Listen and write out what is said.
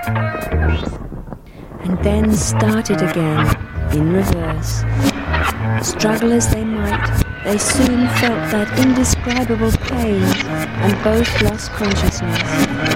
and then started again in reverse. Struggle as they might, they soon felt that indescribable pain and both lost consciousness.